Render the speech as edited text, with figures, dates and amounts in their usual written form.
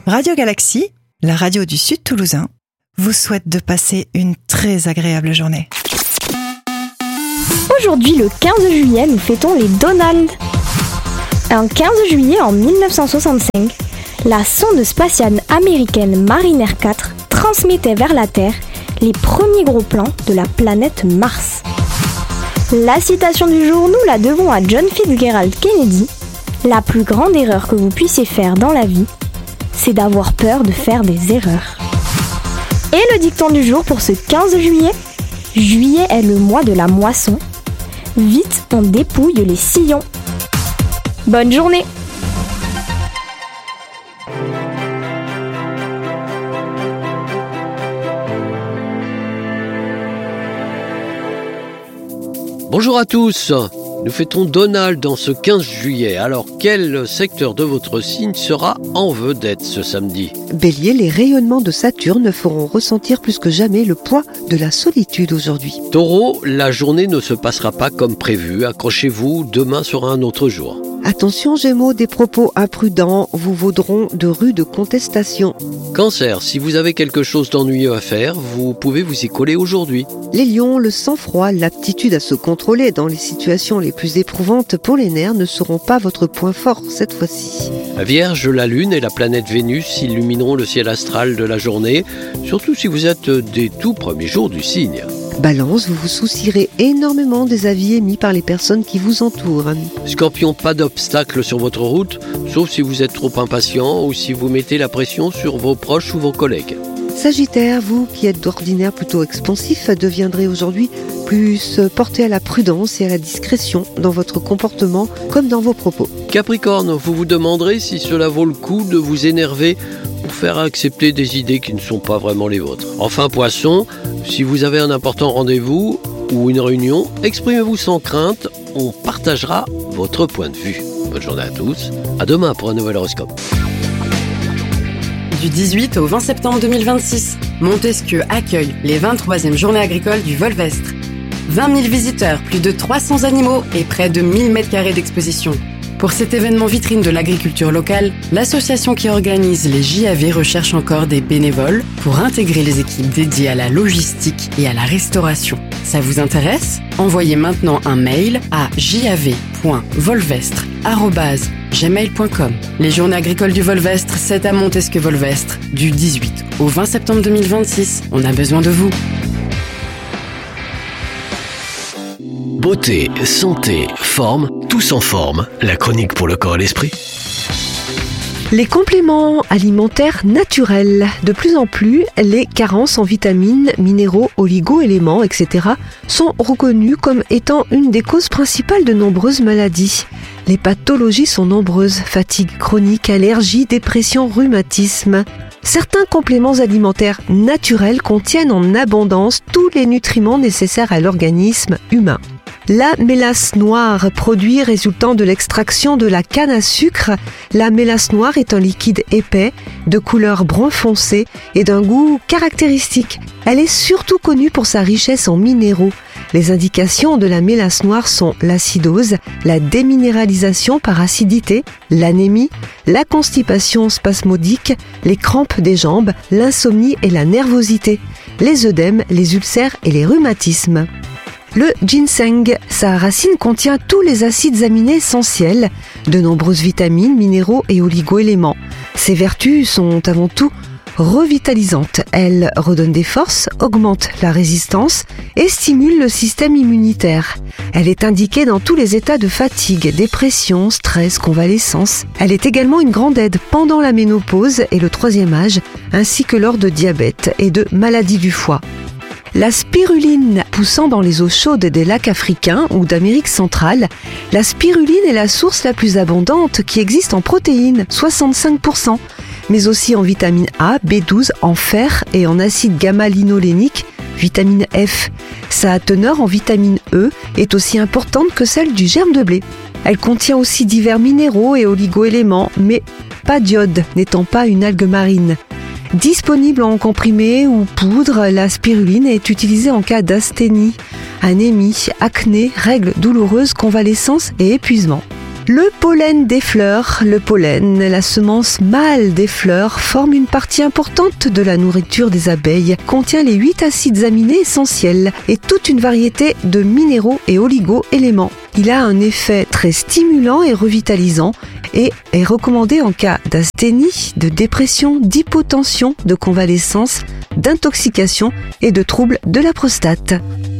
Radio Galaxie, la radio du Sud Toulousain, vous souhaite de passer une très agréable journée. Aujourd'hui, le 15 juillet, nous fêtons les Donald. Un 15 juillet en 1965, la sonde spatiale américaine Mariner 4 transmettait vers la Terre les premiers gros plans de la planète Mars. La citation du jour, nous la devons à John Fitzgerald Kennedy. La plus grande erreur que vous puissiez faire dans la vie, c'est d'avoir peur de faire des erreurs. Et le dicton du jour pour ce 15 juillet, juillet est le mois de la moisson. Vite, on dépouille les sillons. Bonne journée! Bonjour à tous, nous fêtons Donald en ce 15 juillet. Alors quel secteur de votre signe sera en vedette ce samedi ? Bélier, les rayonnements de Saturne feront ressentir plus que jamais le poids de la solitude aujourd'hui. Taureau, la journée ne se passera pas comme prévu. Accrochez-vous, demain sera un autre jour. Attention Gémeaux, des propos imprudents vous vaudront de rudes contestations. Cancer, si vous avez quelque chose d'ennuyeux à faire, vous pouvez vous y coller aujourd'hui. Les lions, le sang-froid, l'aptitude à se contrôler dans les situations les plus éprouvantes pour les nerfs ne seront pas votre point fort cette fois-ci. Vierge, la lune et la planète Vénus illumineront le ciel astral de la journée, surtout si vous êtes des tout premiers jours du signe. Balance, vous vous soucierez énormément des avis émis par les personnes qui vous entourent. Scorpion, pas d'obstacle sur votre route, sauf si vous êtes trop impatient ou si vous mettez la pression sur vos proches ou vos collègues. Sagittaire, vous qui êtes d'ordinaire plutôt expansif, deviendrez aujourd'hui plus porté à la prudence et à la discrétion dans votre comportement comme dans vos propos. Capricorne, vous vous demanderez si cela vaut le coup de vous énerver pour faire accepter des idées qui ne sont pas vraiment les vôtres. Enfin Poisson, si vous avez un important rendez-vous ou une réunion, exprimez-vous sans crainte, on partagera votre point de vue. Bonne journée à tous, à demain pour un nouvel horoscope. Du 18 au 20 septembre 2026, Montesquieu accueille les 23e Journées agricoles du Volvestre. 20 000 visiteurs, plus de 300 animaux et près de 1000 m² d'exposition. Pour cet événement vitrine de l'agriculture locale, l'association qui organise les JAV recherche encore des bénévoles pour intégrer les équipes dédiées à la logistique et à la restauration. Ça vous intéresse ? Envoyez maintenant un mail à jav.volvestre@gmail.com. Les Journées agricoles du Volvestre, c'est à Montesquieu-Volvestre, du 18 au 20 septembre 2026. On a besoin de vous. Beauté, santé, forme, tous en forme. La chronique pour le corps et l'esprit. Les compléments alimentaires naturels. De plus en plus, les carences en vitamines, minéraux, oligo-éléments, etc. sont reconnus comme étant une des causes principales de nombreuses maladies. Les pathologies sont nombreuses, fatigue chronique, allergie, dépression, rhumatisme. Certains compléments alimentaires naturels contiennent en abondance tous les nutriments nécessaires à l'organisme humain. La mélasse noire, produit résultant de l'extraction de la canne à sucre. La mélasse noire est un liquide épais, de couleur brun foncé et d'un goût caractéristique. Elle est surtout connue pour sa richesse en minéraux. Les indications de la mélasse noire sont l'acidose, la déminéralisation par acidité, l'anémie, la constipation spasmodique, les crampes des jambes, l'insomnie et la nervosité, les œdèmes, les ulcères et les rhumatismes. Le ginseng, sa racine contient tous les acides aminés essentiels, de nombreuses vitamines, minéraux et oligo-éléments. Ses vertus sont avant tout revitalisantes. Elle redonne des forces, augmente la résistance et stimule le système immunitaire. Elle est indiquée dans tous les états de fatigue, dépression, stress, convalescence. Elle est également une grande aide pendant la ménopause et le 3e âge, ainsi que lors de diabète et de maladies du foie. La spiruline, poussant dans les eaux chaudes des lacs africains ou d'Amérique centrale, la spiruline est la source la plus abondante qui existe en protéines, 65%, mais aussi en vitamine A, B12, en fer et en acide gamma-linolénique, vitamine F. Sa teneur en vitamine E est aussi importante que celle du germe de blé. Elle contient aussi divers minéraux et oligo-éléments, mais pas d'iode, n'étant pas une algue marine. Disponible en comprimé ou poudre, la spiruline est utilisée en cas d'asthénie, anémie, acné, règles douloureuses, convalescence et épuisement. Le pollen des fleurs. Le pollen, la semence mâle des fleurs, forme une partie importante de la nourriture des abeilles, contient les 8 acides aminés essentiels et toute une variété de minéraux et oligo-éléments. Il a un effet très stimulant et revitalisant et est recommandé en cas d'asthénie, de dépression, d'hypotension, de convalescence, d'intoxication et de troubles de la prostate.